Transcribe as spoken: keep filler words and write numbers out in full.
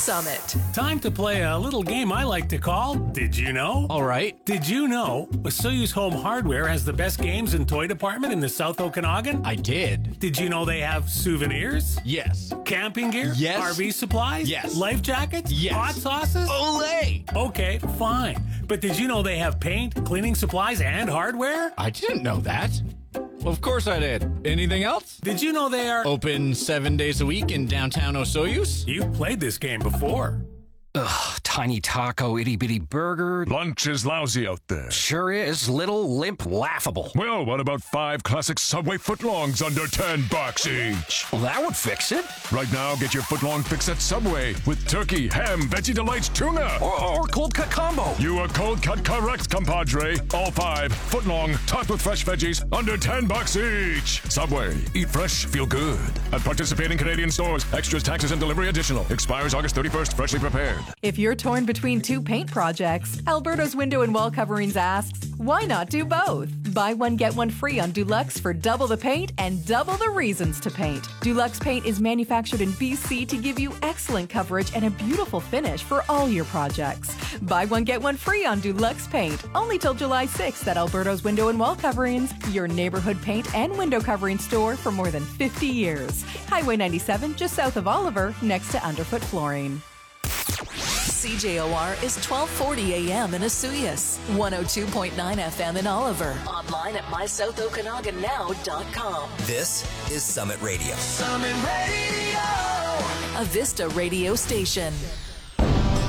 Summit. Time to play a little game I like to call Did You Know? All right. Did you know Soyuz Home Hardware has the best games and toy department in the South Okanagan? I did. Did you know they have souvenirs? Yes. Camping gear? Yes. R V supplies? Yes. Life jackets? Yes. Hot sauces? Olay! Okay, fine. But did you know they have paint, cleaning supplies, and hardware? I didn't know that. Well, of course I did. Anything else? Did you know they are... Open seven days a week in downtown Osoyoos? You've played this game before. Ugh, tiny taco, itty bitty burger. Lunch is lousy out there. Sure is. Little, limp, laughable. Well, what about five classic Subway footlongs under ten bucks each? Well, that would fix it. Right now, get your footlong fix at Subway with turkey, ham, veggie delights, tuna. Or, or cold cut combo. You are cold cut correct, compadre. All five footlong, topped with fresh veggies, under ten bucks each. Subway, eat fresh, feel good. At participating Canadian stores, extras, taxes, and delivery additional. Expires August thirty-first. Freshly prepared. If you're torn between two paint projects, Alberto's Window and Wall Coverings asks, why not do both? Buy one, get one free on Dulux for double the paint and double the reasons to paint. Dulux paint is manufactured in B C to give you excellent coverage and a beautiful finish for all your projects. Buy one, get one free on Dulux paint, only till July sixth at Alberto's Window and Wall Coverings, your neighborhood paint and window covering store for more than fifty years. Highway ninety-seven, just south of Oliver, next to Underfoot Flooring. C J O R is twelve forty A M in Osoyoos, one oh two point nine F M in Oliver. Online at my south okanagan now dot com. This is Summit Radio. Summit Radio. A Vista radio station.